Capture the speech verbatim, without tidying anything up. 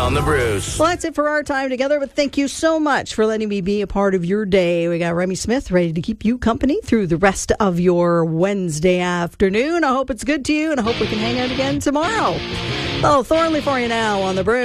on the Bruce. Well, that's it for our time together, but thank you so much for letting me be a part of your day. We got Remy Smith ready to keep you company through the rest of your Wednesday afternoon. I hope it's good to you, and I hope we can hang out again tomorrow. Well, Thornley for you now on the Bruce.